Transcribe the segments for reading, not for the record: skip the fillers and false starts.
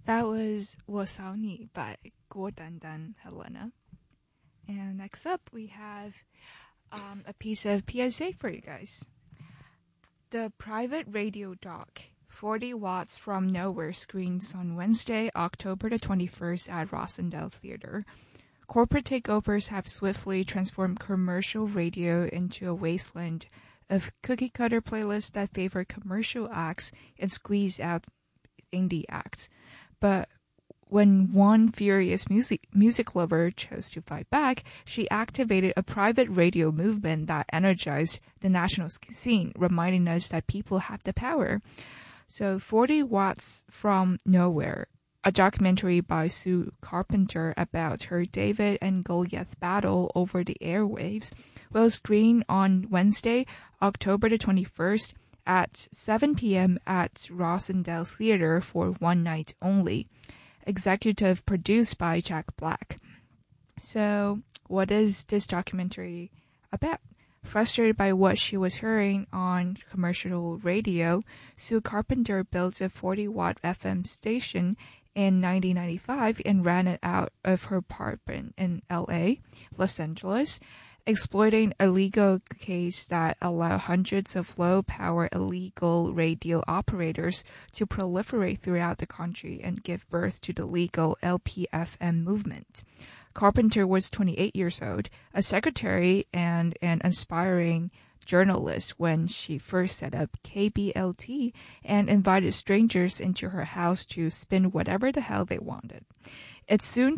That was 我想你 by Guo Dandan Helena. And next up, we have a piece of PSA for you guys. The private radio doc, 40 Watts from Nowhere, screens on Wednesday, October the 21st at Rossendale Theatre. Corporate takeovers have swiftly transformed commercial radio into a wasteland of cookie-cutter playlists that favor commercial acts and squeeze out indie acts. But when one furious music lover chose to fight back, she activated a private radio movement that energized the national scene, reminding us that people have the power. So 40 Watts from Nowhere, a documentary by Sue Carpenter about her David and Goliath battle over the airwaves, will screen on Wednesday, October the 21st at 7 p.m. at Rossendale Theatre for one night only. Executive produced by Jack Black. So, what is this documentary about? Frustrated by what she was hearing on commercial radio, Sue Carpenter built a 40-watt FM station in 1995 and ran it out of her apartment in LA, Los Angeles, exploiting a legal case that allowed hundreds of low-power illegal radio operators to proliferate throughout the country and give birth to the legal LPFM movement. Carpenter was 28 years old, a secretary and an aspiring journalist when she first set up KBLT and invited strangers into her house to spin whatever the hell they wanted. It soon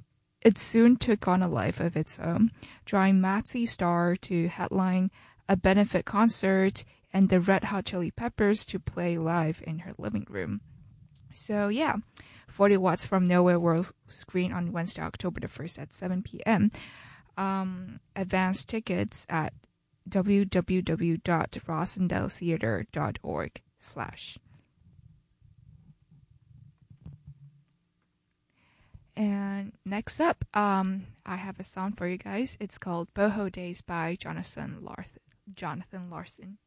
took on a life of its own, drawing Mazzy Star to headline a benefit concert and the Red Hot Chili Peppers to play live in her living room. So yeah, 40 Watts from Nowhere will screen on Wednesday, October the 1st at 7 p.m. Advance tickets at www.rossendaletheatre.org/. And next up, I have a song for you guys. It's called Boho Days by Jonathan Larson.